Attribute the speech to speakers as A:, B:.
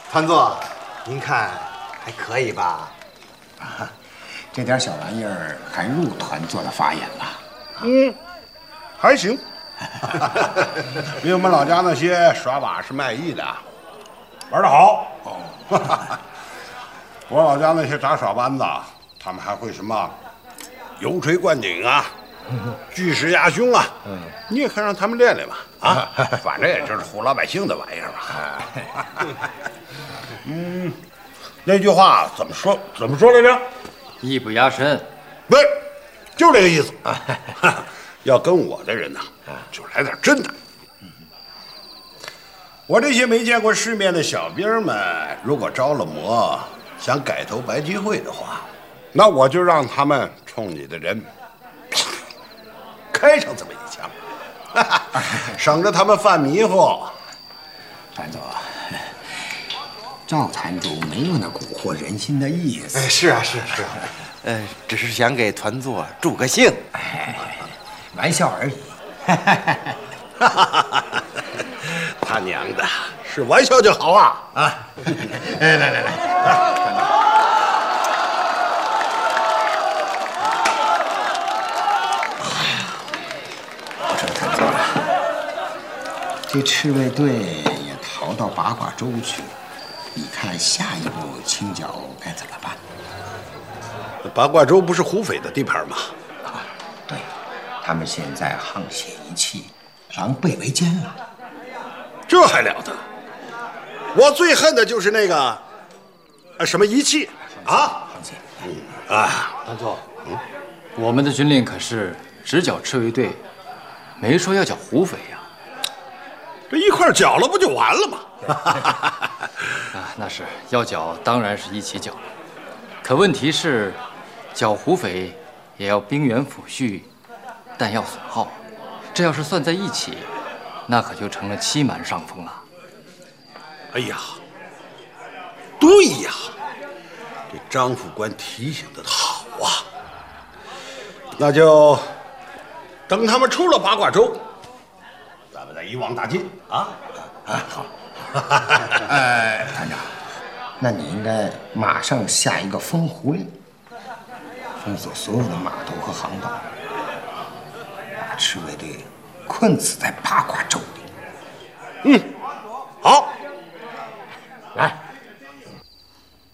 A: 团座，您看还可以吧？
B: 啊，这点小玩意儿还入团座的法眼了。
C: 还行，比我们老家那些耍把式卖艺的玩得好。我老家那些杂耍班子，他们还会什么油锤灌顶啊，锯石压胸啊。你也可以让他们练练嘛。啊，反正也就是唬老百姓的玩意儿嘛。那句话怎么说来着？
D: 艺不压身。
C: 对，就这个意思。要跟我的人呢，就来点真的。我这些没见过世面的小兵们，如果着了魔，想改头白机会的话，那我就让他们冲你的人开上这么一枪，省着他们犯迷糊。
B: 团座，赵坛主没有那蛊惑人心的意思。
A: 是啊，只是想给团座助个兴。
B: 玩笑而已。
C: 他娘的，是玩笑就好啊！
B: 来，我说坛座，这赤卫队也逃到八卦洲去，你看下一步清剿该怎么办？
C: 八卦洲不是胡匪的地盘吗？
B: 对，他们现在沆瀣一气，狼狈为奸了。
C: 这还了得！我最恨的就是那个，什么仪器啊！
D: 团座，我们的军令可是只剿赤卫队，没说要剿胡匪呀。
C: 这一块剿了不就完了吗？
D: 那是要剿，当然是一起剿。可问题是，剿胡匪也要兵源抚恤，弹药损耗，这要是算在一起，那可就成了欺瞒上风了。
C: 哎呀，对呀，这张副官提醒的好啊！那就等他们出了八卦洲，咱们再一网打尽啊！
B: 好。团长，那你应该马上下一个封湖令，封锁所有的码头和航道，把赤卫队困死在八卦洲里。
C: 好，
B: 来。